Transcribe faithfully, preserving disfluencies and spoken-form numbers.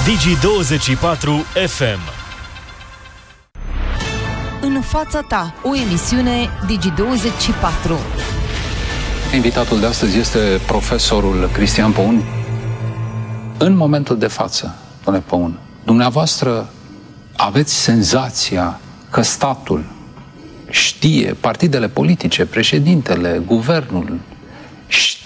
Digi douăzeci și patru F M. În fața ta, o emisiune Digi douăzeci și patru. Invitatul de astăzi este profesorul Cristian Păun. În momentul de față, domnule Păun, dumneavoastră aveți senzația că statul știe, partidele politice, președintele, guvernul, știe